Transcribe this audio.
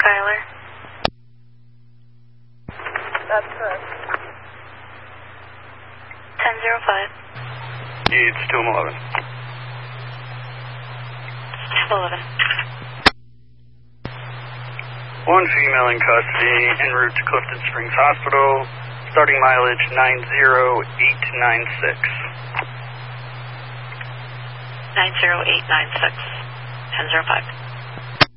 Tyler? That's correct. 1005. It's 211. 211. One female in custody, en route to Clifton Springs Hospital, starting mileage 90896. 90896. 1005.